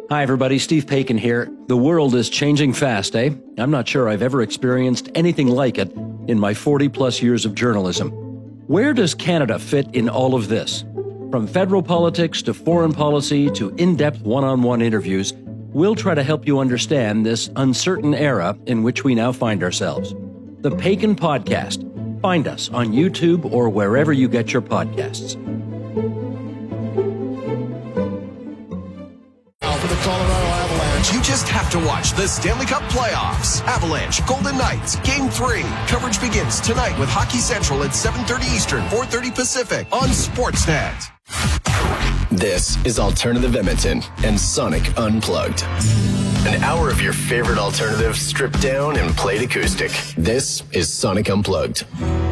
Hi, everybody. Steve Paikin here. The world is changing fast, eh? I'm not sure I've ever experienced anything like it in my 40-plus years of journalism. Where does Canada fit in all of this? From federal politics to foreign policy to in-depth one-on-one interviews, we'll try to help you understand this uncertain era in which we now find ourselves. The Paikin Podcast. Find us on YouTube or wherever you get your podcasts. For the Colorado Avalanche, you just have to watch the Stanley Cup Playoffs. Avalanche, Golden Knights, Game 3. Coverage begins tonight with Hockey Central at 7:30 Eastern, 4:30 Pacific on Sportsnet. This is Alternative Edmonton and Sonic Unplugged. An hour of your favorite alternative stripped down and played acoustic. This is Sonic Unplugged.